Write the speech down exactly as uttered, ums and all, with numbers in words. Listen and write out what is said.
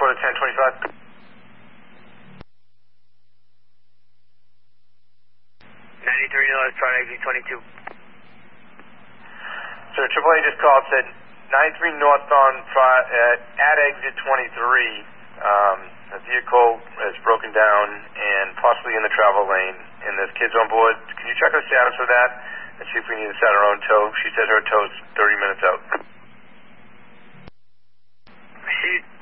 twenty-four to ten twenty-five. ninety-three North, try exit twenty-two. Sir, triple A just called, said ninety-three northbound uh, at exit twenty-three. Um, a vehicle is broken down and possibly in the travel lane, and there's kids on board. Can you check the status of that and see if we need to set our own tow? She said her tow's thirty minutes out. She